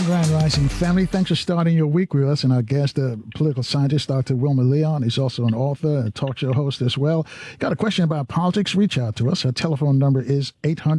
Grand Rising family. Thanks for starting your week with us. And our guest, political scientist, Dr. Wilmer Leon, is also an author and a talk show host as well. Got a question about politics? Reach out to us. Our telephone number is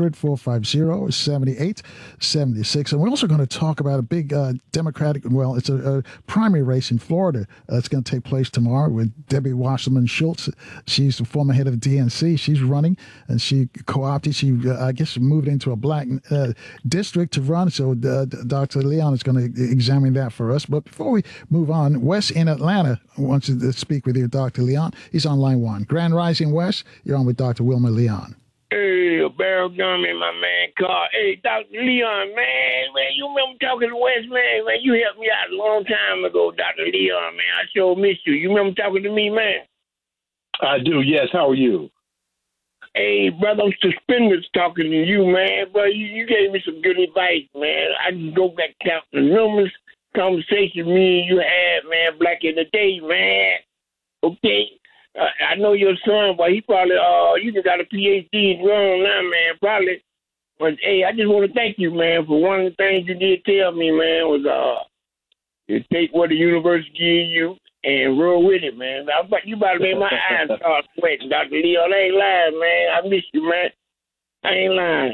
800-450-7876. And we're also going to talk about a big Democratic, it's a primary race in Florida. It's going to take place tomorrow with Debbie Wasserman Schultz. She's the former head of DNC. She's running, and she co-opted. She, I guess, moved into a black district to run. So Dr. Leon is going to examine that for us. But before we move on, Wes in Atlanta wants to speak with you, Dr. Leon. He's on line one. Grand Rising, Wes. You're on with Dr. Wilmer Leon. Hey, Barrel Gummy, my man, Carl. Hey, Dr. Leon, man, you remember talking to Wes, man? You helped me out a long time ago, Dr. Leon, man. I sure missed you. You remember talking to me, man? I do, yes. How are you? Hey, brother, I'm suspenders talking to you, man. But you gave me some good advice, man. I can go back to the numerous conversations me and you had, man, back in the day, man. Okay? I know your son, but he probably, you just got a PhD and grown now, man, probably. But, hey, I just want to thank you, man, for one of the things you did tell me, man, was you take what the university gives you and roll with it, man. You about to make my eyes start sweating, Dr. Leon. I ain't lying, man. I miss you, man. I ain't lying.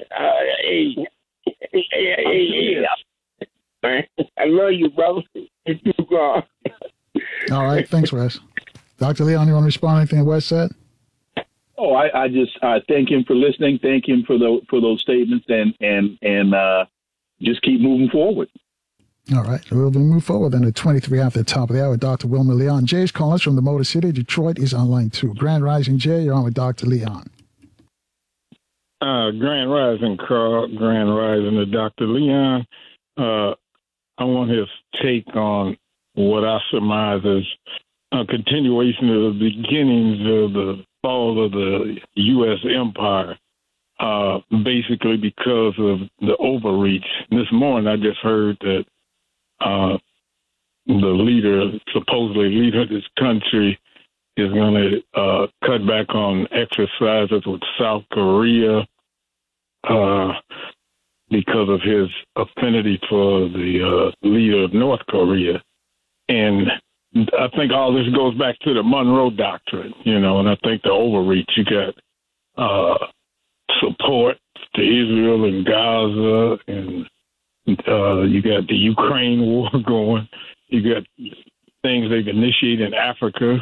Hey, man. I love you, brother. You too, God. All right. Thanks, Wes. Dr. Leon, you want to respond to anything Wes said? Oh, I just thank him for listening. Thank him for those statements, and just keep moving forward. All right. We'll move forward then at 23 after the top of the hour with Dr. Wilmer Leon. Jay's calling us from the Motor City, Detroit. Is on line 2. Grand Rising, Jay. You're on with Dr. Leon. Grand Rising, Carl. Grand Rising to Dr. Leon. I want his take on what I surmise as a continuation of the beginnings of the fall of the U.S. empire, basically because of the overreach. This morning I just heard that the supposedly leader of this country is going to cut back on exercises with South Korea because of his affinity for the leader of North Korea. And I think all this goes back to the Monroe Doctrine, and I think the overreach. You got support to Israel and Gaza, and you got the Ukraine war going. You got things they've initiated in Africa.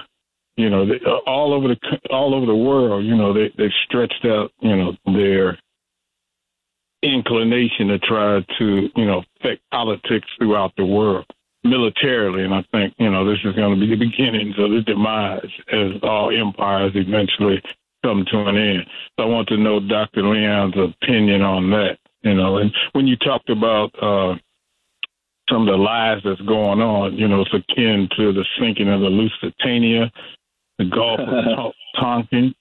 All over the world. They've stretched out. Their inclination to try to affect politics throughout the world militarily, and I think this is going to be the beginnings of the demise as all empires eventually come to an end. So I want to know Dr. Leon's opinion on that. And when you talked about some of the lies that's going on, it's akin to the sinking of the Lusitania, the Gulf of Tonkin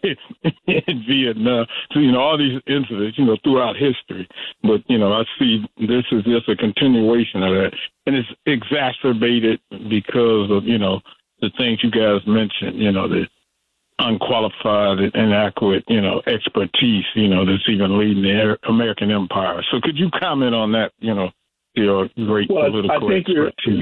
in Vietnam. So, all these incidents, throughout history. But, I see this is just a continuation of that. And it's exacerbated because of, the things you guys mentioned, the unqualified and inadequate, expertise, that's even leading the American empire. So could you comment on that, your great political expertise?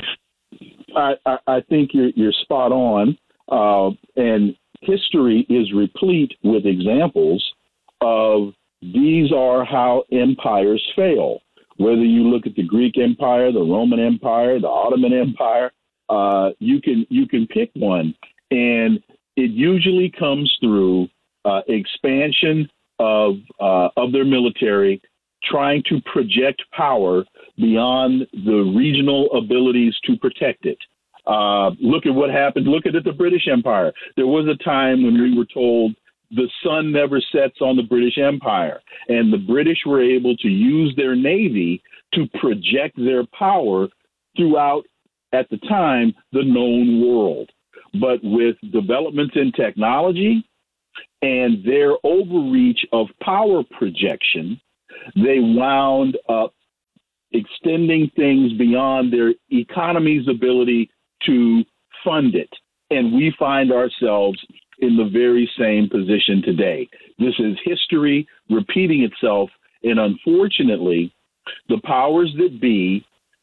I think you're spot on. And history is replete with examples of these are how empires fail. Whether you look at the Greek Empire, the Roman Empire, the Ottoman Empire, you can pick one, and it usually comes through expansion of their military, trying to project power beyond the regional abilities to protect it. Look at what happened. Look at the British Empire. There was a time when we were told the sun never sets on the British Empire, and the British were able to use their navy to project their power throughout, at the time, the known world. But with developments in technology and their overreach of power projection, they wound up extending things beyond their economy's ability to fund it. And we find ourselves in the very same position today. This is history repeating itself. And unfortunately, the powers that be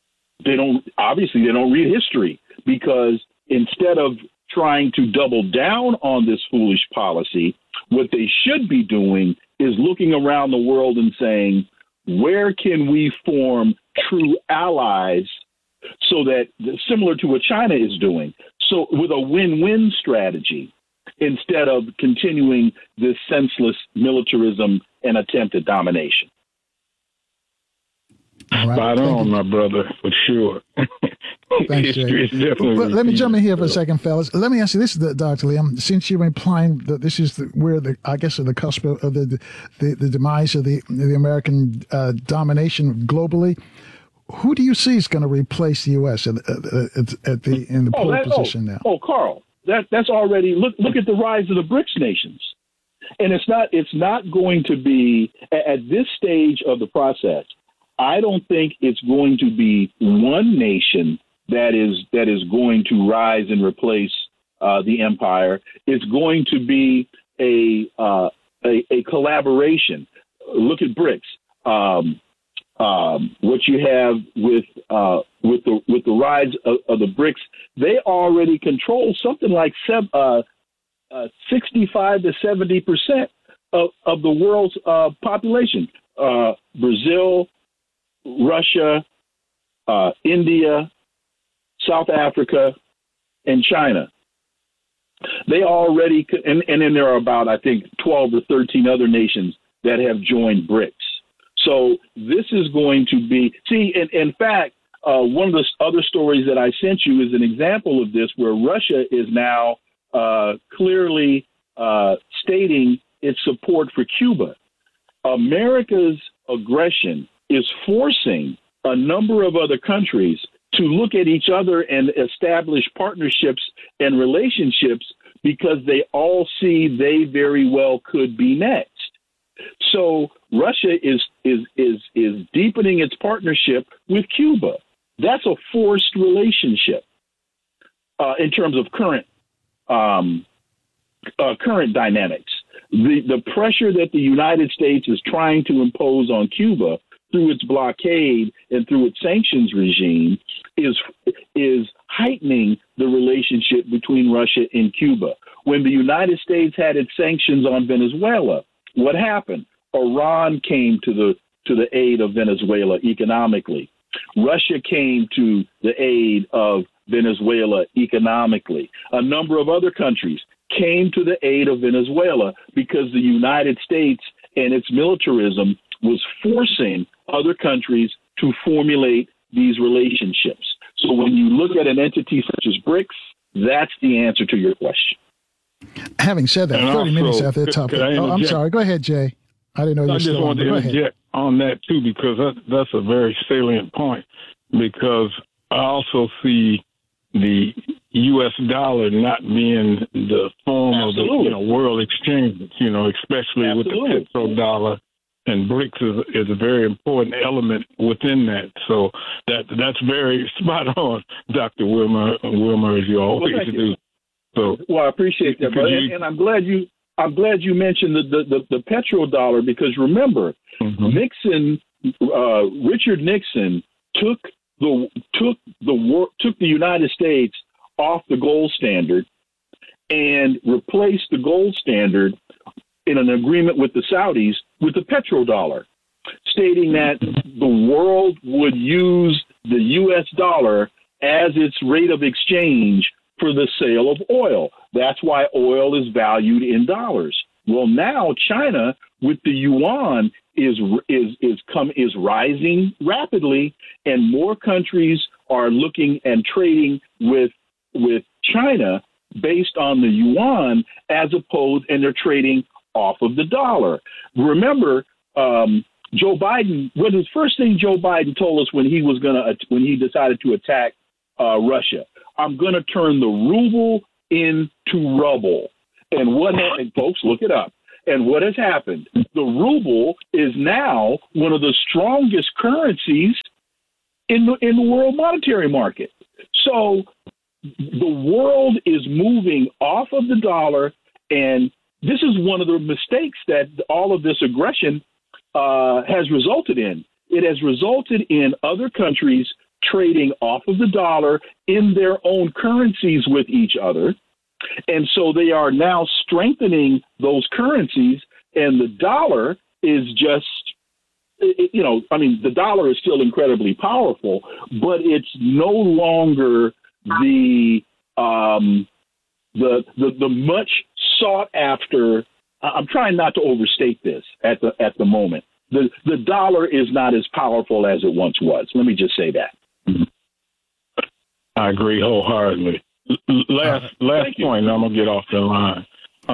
they don't read history, because instead of trying to double down on this foolish policy, what they should be doing is looking around the world and saying, where can we form true allies, so that similar to what China is doing, so with a win-win strategy, instead of continuing this senseless militarism and attempt at domination. All right. Spot on, my brother, for sure. Thanks, Jay. Well, let me jump in here for a second, fellas. Let me ask you this, Dr. Liam. Since you're implying that this is where I guess at the cusp of the demise of the American domination globally, who do you see is going to replace the U.S. in the pole position now? Oh, Carl, that's already look at the rise of the BRICS nations, and it's not going to be at this stage of the process. I don't think it's going to be one nation that is going to rise and replace the empire. It's going to be a collaboration. Look at BRICS. What you have with the rise of the BRICS, they already control something like 65 to 70% of the world's population. Brazil, Russia, India, South Africa, and China. They already, and then there are about, I think, 12 or 13 other nations that have joined BRICS. So this is going to be, in fact, one of the other stories that I sent you is an example of this, where Russia is now clearly stating its support for Cuba. America's aggression is forcing a number of other countries to look at each other and establish partnerships and relationships, because they all see they very well could be next. So Russia is deepening its partnership with Cuba. That's a forced relationship in terms of current dynamics. The pressure that the United States is trying to impose on Cuba through its blockade and through its sanctions regime is heightening the relationship between Russia and Cuba. When the United States had its sanctions on Venezuela, what happened? Iran came to the aid of Venezuela economically. Russia came to the aid of Venezuela economically. A number of other countries came to the aid of Venezuela because the United States and its militarism was forcing other countries to formulate these relationships. So when you look at an entity such as BRICS, that's the answer to your question. Having said that, 30 minutes after the topic. I'm sorry. Go ahead, Jay. I didn't know you were still on. I just wanted to interject on that, too, because that's a very salient point, because I also see the U.S. dollar not being the form Absolutely. of the world exchange, especially Absolutely. with the petrodollar. And BRICS is a very important element within that. So that's very spot on, Dr. Wilmer, as you always do. So, well, I appreciate that, brother. And I'm glad you mentioned the petrodollar, because remember, Richard Nixon took the United States off the gold standard and replaced the gold standard in an agreement with the Saudis with the petrodollar, stating that the world would use the U.S. dollar as its rate of exchange for the sale of oil. That's why oil is valued in dollars. Well, now China, with the yuan, is rising rapidly, and more countries are looking and trading with China based on the yuan, and they're trading off of the dollar. Remember, Joe Biden, what his first thing Joe Biden told us when he decided to attack Russia, I'm going to turn the ruble into rubble. And what happened, folks, look it up. And what has happened? The ruble is now one of the strongest currencies in the world monetary market. So the world is moving off of the dollar, and this is one of the mistakes that all of this aggression has resulted in. It has resulted in other countries trading off of the dollar in their own currencies with each other. And so they are now strengthening those currencies, and the dollar is just, the dollar is still incredibly powerful, but it's no longer the much sought after. I'm trying not to overstate this at the moment. The dollar is not as powerful as it once was. Let me just say that. I agree wholeheartedly. Last point, and I'm gonna get off the line.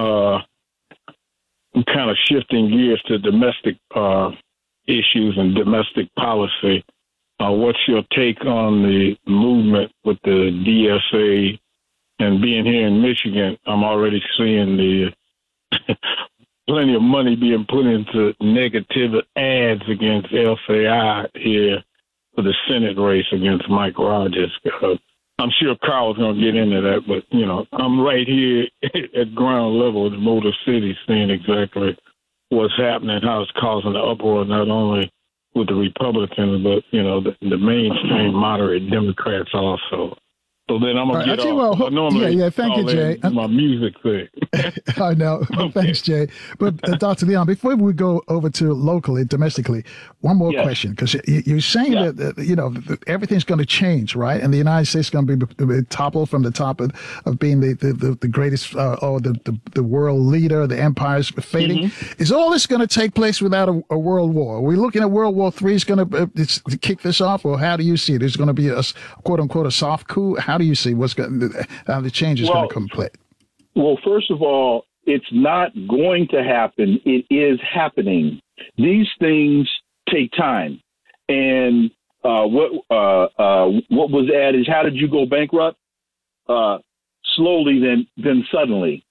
I'm kind of shifting gears to domestic issues and domestic policy. What's your take on the movement with the DSA? And being here in Michigan, I'm already seeing the plenty of money being put into negative ads against LCI here for the Senate race against Mike Rogers. I'm sure Carl's going to get into that, but, I'm right here at ground level in Motor City seeing exactly what's happening, how it's causing the uproar, not only with the Republicans, but, the mainstream moderate Democrats also. So then I'm going to get off. Thank you, Jay. My music thing. I know. Okay. Thanks, Jay. But Dr. Leon, before we go over to locally, domestically, one more question, because you're saying that everything's going to change, right? And the United States is going to be toppled from the top of being the greatest or the world leader, the empire's fading. Mm-hmm. Is all this going to take place without a world war? Are we looking at World War III is going to kick this off, or how do you see it? Is going to be a quote unquote a soft coup? How do you see how the change is going to come play? Well, first of all, it's not going to happen. It is happening. These things take time. And what was added is, how did you go bankrupt? Slowly, then suddenly.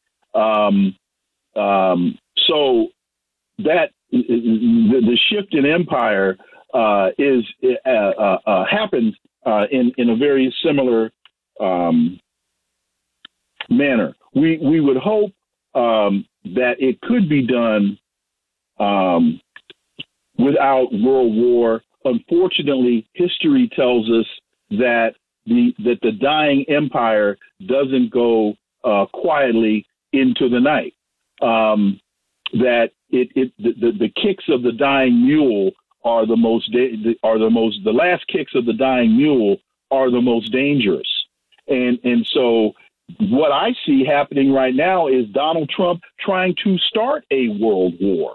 So that the shift in empire happens in a very similar manner. We would hope that it could be done without world war. Unfortunately, history tells us that the dying empire doesn't go quietly into the night. That the kicks of the dying mule are the last kicks of the dying mule are the most dangerous. And so what I see happening right now is Donald Trump trying to start a world war,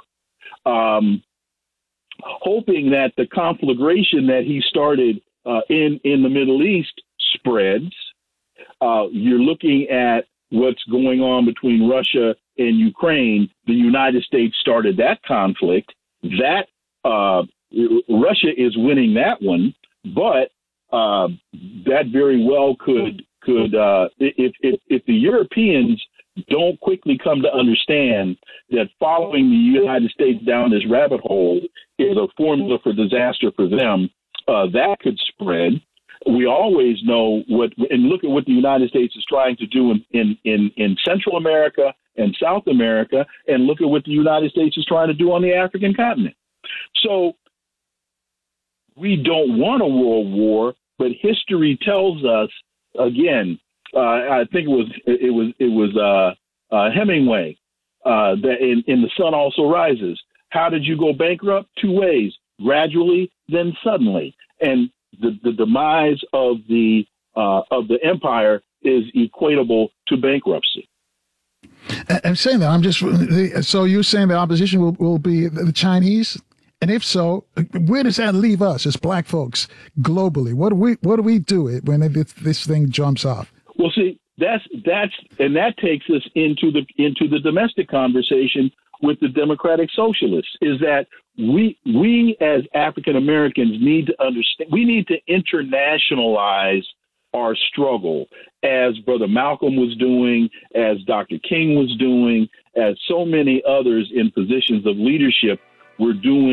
hoping that the conflagration that he started in the Middle East spreads. You're looking at what's going on between Russia and Ukraine. The United States started that conflict. That Russia is winning that one, but that very well could if the Europeans don't quickly come to understand that following the United States down this rabbit hole is a formula for disaster for them, that could spread. We always know and look at what the United States is trying to do in Central America and South America, and look at what the United States is trying to do on the African continent. So we don't want a world war, but history tells us, again, I think it was Hemingway that in The Sun Also Rises. How did you go bankrupt? Two ways: gradually, then suddenly. And the demise of the empire is equatable to bankruptcy. I'm saying that so you're saying the opposition will be the Chinese? And if so, where does that leave us as black folks globally? What do we do when this thing jumps off? Well, see, that takes us into the domestic conversation with the Democratic Socialists. Is that we as African Americans need to understand? We need to internationalize our struggle, as Brother Malcolm was doing, as Dr. King was doing, as so many others in positions of leadership were doing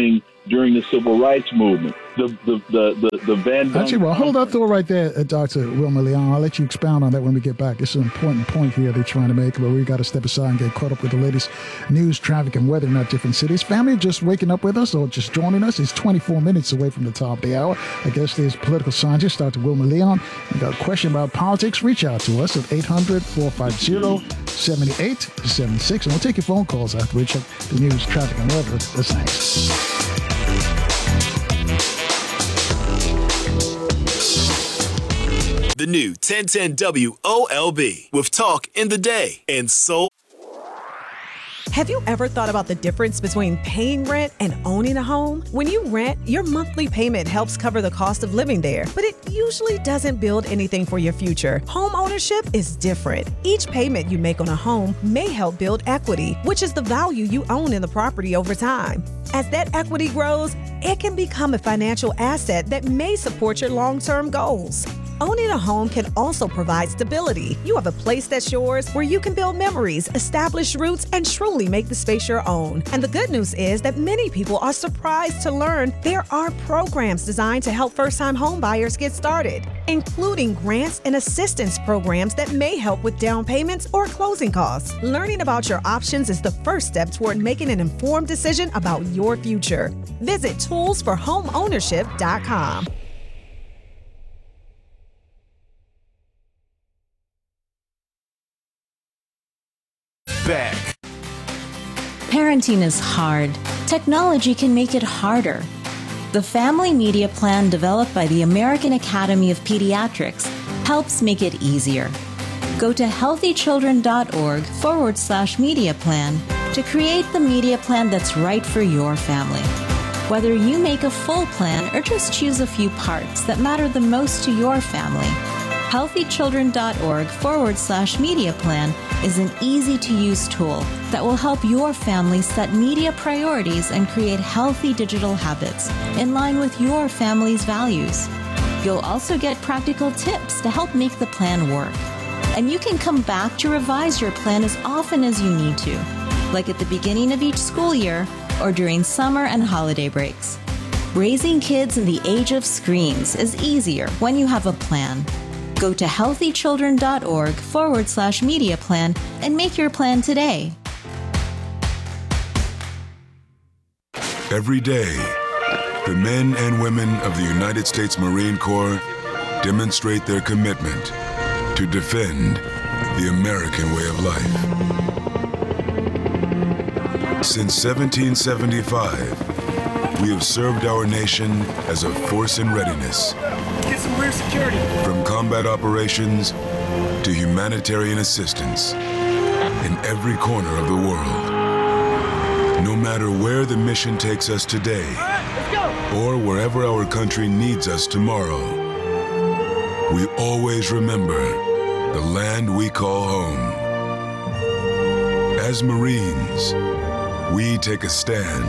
during the civil rights movement. The Van Dam. Actually, well, hold that thought right there, Dr. Wilma Leon. I'll let you expound on that when we get back. It's an important point here they're trying to make, but we got to step aside and get caught up with the latest news, traffic, and weather in our different cities. Family just waking up with us or just joining us. It's 24 minutes away from the top of the hour. Our guest is political scientist Dr. Wilma Leon. You got a question about politics? Reach out to us at 800-450-7876, and we'll take your phone calls after we check the news, traffic, and weather. That's next. The new 1010 WOLB with talk in the day and soul. Have you ever thought about the difference between paying rent and owning a home? When you rent, your monthly payment helps cover the cost of living there, but it usually doesn't build anything for your future. Home ownership is different. Each payment you make on a home may help build equity, which is the value you own in the property over time. As that equity grows, it can become a financial asset that may support your long-term goals. Owning a home can also provide stability. You have a place that's yours where you can build memories, establish roots, and truly make the space your own. And the good news is that many people are surprised to learn there are programs designed to help first-time home buyers get started, including grants and assistance programs that may help with down payments or closing costs. Learning about your options is the first step toward making an informed decision about your future. Visit toolsforhomeownership.com. Back. Parenting is hard. Technology can make it harder. The Family Media Plan developed by the American Academy of Pediatrics helps make it easier. Go to healthychildren.org/media plan to create the media plan that's right for your family. Whether you make a full plan or just choose a few parts that matter the most to your family, healthychildren.org/media plan is an easy-to-use tool that will help your family set media priorities and create healthy digital habits in line with your family's values. You'll also get practical tips to help make the plan work. And you can come back to revise your plan as often as you need to, like at the beginning of each school year or during summer and holiday breaks. Raising kids in the age of screens is easier when you have a plan. Go to healthychildren.org/media plan and make your plan today. Every day, the men and women of the United States Marine Corps demonstrate their commitment to defend the American way of life. Since 1775, we have served our nation as a force in readiness. Get some rear security. From combat operations to humanitarian assistance in every corner of the world. No matter where the mission takes us today, or wherever our country needs us tomorrow, we always remember the land we call home. As Marines, we take a stand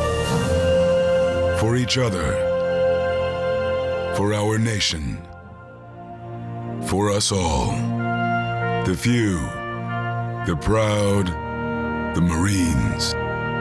for each other, for our nation, for us all. The few, the proud, the Marines.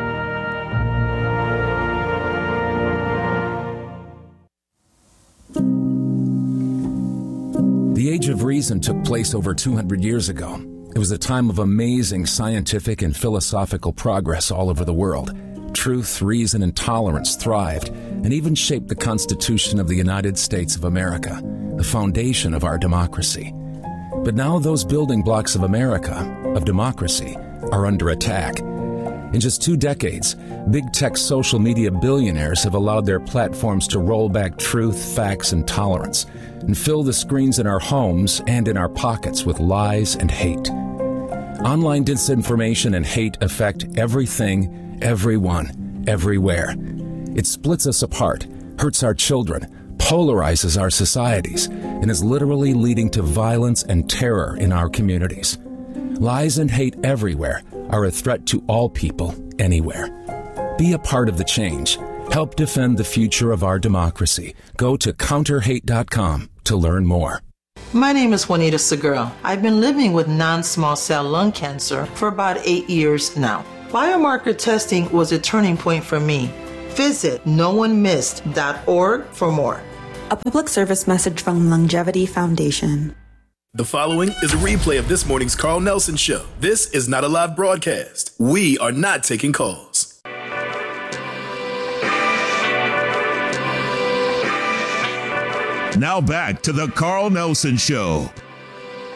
The Age of Reason took place over 200 years ago. It was a time of amazing scientific and philosophical progress all over the world. Truth, reason, and tolerance thrived and even shaped the Constitution of the United States of America, the foundation of our democracy. But now those building blocks of America, of democracy, are under attack. In just 2 decades, big tech social media billionaires have allowed their platforms to roll back truth, facts, and tolerance, and fill the screens in our homes and in our pockets with lies and hate. Online disinformation and hate affect everything, everyone, everywhere. It splits us apart, hurts our children, polarizes our societies, and is literally leading to violence and terror in our communities. Lies and hate everywhere are a threat to all people, anywhere. Be a part of the change. Help defend the future of our democracy. Go to counterhate.com to learn more. My name is Juanita Segura. I've been living with non-small cell lung cancer for about 8 years now. Biomarker testing was a turning point for me. Visit NoOneMissed.org for more. A public service message from Longevity Foundation. The following is a replay of this morning's Carl Nelson Show. This is not a live broadcast. We are not taking calls. Now back to the Carl Nelson Show